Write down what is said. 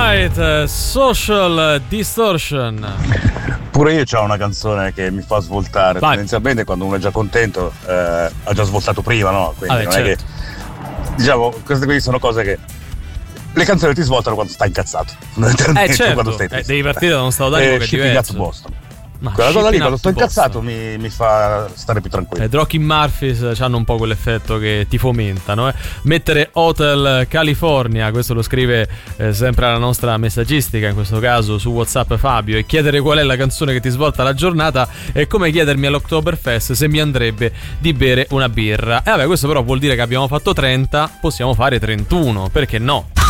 Night, Social Distortion. Pure io ho una canzone che mi fa svoltare. Vai. Tendenzialmente quando uno è già contento ha già svoltato prima, no? Quindi non certo. è che, diciamo, queste qui sono cose che le canzoni ti svoltano quando stai incazzato. Fondamentalmente, Certo, quando stai triste. devi partire da uno stato d'animo che è Shipping diverso. Up to Boston. Ma Quella cosa lì, Shipping quando Up sto to incazzato Boston. mi fa stare più tranquillo. Rocky Murphys hanno un po' quell'effetto che ti fomentano. Mettere Hotel California, questo lo scrive sempre alla nostra messaggistica, in questo caso su WhatsApp Fabio, e chiedere qual è la canzone che ti svolta la giornata è come chiedermi all'Oktoberfest se mi andrebbe di bere una birra. E vabbè, questo però vuol dire che abbiamo fatto 30, possiamo fare 31, perché no?